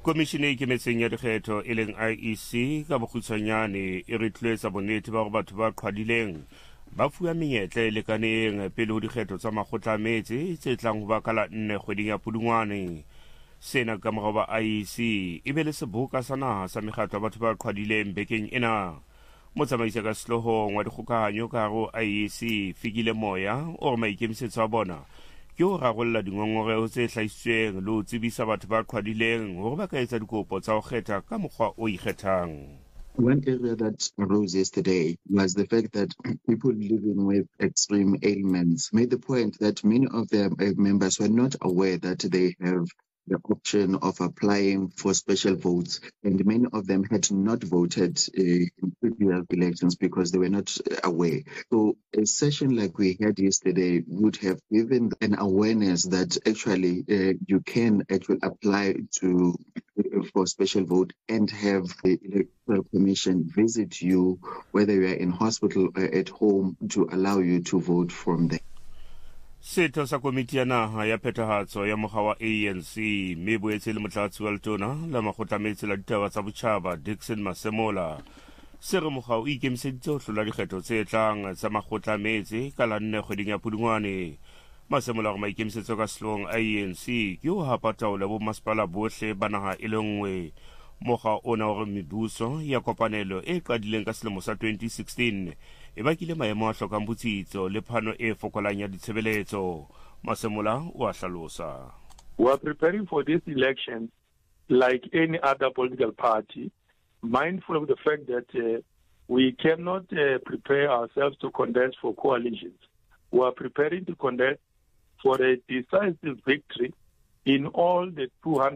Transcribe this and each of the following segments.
Komishene e Ikemetseng ya Dikgetho e leng IEC ka bokgutshwanyane e re tloetsa bonnete ba gore batho ba qhwadileng ba fuwa menyetla e lekaneng pele ho dikgetho tsa makgotla a metse tse tlang ho ba ka la 4 kgweding ya Pudungwane. Sena ka morao ba IEC e be le seboka sa naha sa mekgatlo ya batho ba qhwadileng bekeng ena. Motsamaisi ka sehlohong wa dikgokahanyo ka hare ho IEC Fikile Moya o re maikemisetso a bona ke ho rarolla dingongoreho tse hlahisitsweng le ho tsebisa batho ba qhwadileng hore ba ka etsa dikopo tsa ho kgetha ka mokgwa o ikgethang. One area that arose yesterday was the fact that people living with extreme ailments made the point that many of their members were not aware that they have the option of applying for special votes, and many of them had not voted in previous elections because they were not aware. So a session like we had yesterday would have given an awareness that actually you can actually apply for special vote and have the Electoral Commission visit you, whether you are in hospital or at home, to allow you to vote from there. Setho sa komiti ya naha ya phethahatso ya mokga wa ANC mme boetse le motlatsi wa letona la makgotla a metse la ditaba tsa botjhaba Dickson Masemola se re mokga o ikemiseditse ho hlola dikgetho tse tlang tsa makgotla a metse ka la 4 kgweding ya Pudungwane. Masemola re maikemisetso ka sehloohong ANC ke ho hapa taolo bo masepala bohle ba naha e le nngwe. Mokga ona hore mebuso ya kopanelo e qadileng ka selemo sa 2016 e bakile maemo a hlokang botsitso le phano e fokolang ya ditshebeletso. Masemola o a hlalosa. We are preparing for this election like any other political party, mindful of the fact that we cannot prepare ourselves to contest for coalitions. We are preparing to contest for a decisive victory in all the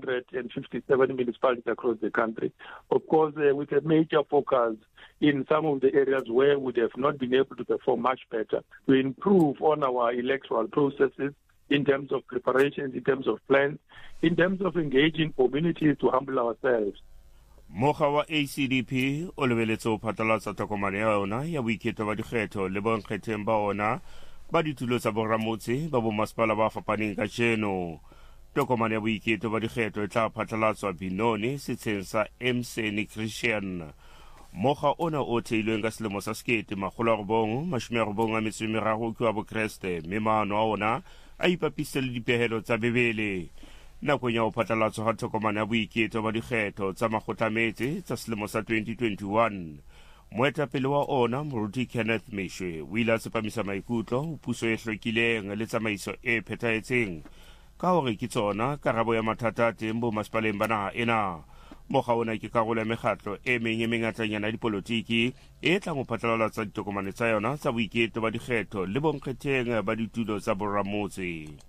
257 municipalities across the country. Of course, with a major focus in some of the areas where we have not been able to perform much better, to improve on our electoral processes in terms of preparations, in terms of plans, in terms of engaging communities to humble ourselves. Mokga wa ACDP o lebeletse ho phatlalatsa tokomane ya yona ya boiketlo ba dikgetho le bonkgetheng ba ona ba ditulo tsa boramotse ba bo masepala ba fapaneng ka jeno. Tokomane ya boiketlo ba dikgetho e tla phatlalatswa Binoni setsheng sa Emseni Christian. Mokga ona o theilweng ka selemo sa 1993 ke wa Bokreste mme maano a ona a ipapisitse le dipehelo tsa Bebele. Nakong ya ho phatlalatswa ha tokomane ya boiketlo ba dikgetho tsa makgotla a metse tsa selemo sa 2021, moetapele wa ona Moruti Kenneth Meshwe o ile a tsepamisa maikutlo ho puso e hlokileng le tsamaiso e phethahetseng ka hore ke tsona karabo ya mathata a teng bo masepaleng ba naha ena. Mokga ona ke karolo ya mekgatlo e meng e mengatanyana ya dipolotiki e tlang ho phatlalalatsa ditokomane tsa yona tsa boiketlo ba dikgetho le bonkgetheng ba ditulo tsa boramotse.